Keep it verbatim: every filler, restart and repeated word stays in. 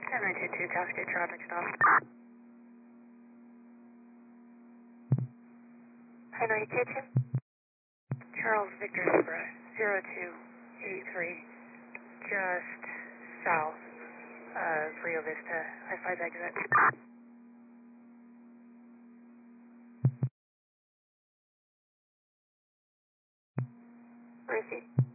ten nine two two, Cascade traffic stop. Henry Kitchen. Charles Victor Zebra, zero two eight three, just south of Rio Vista, I five exit. Receipt.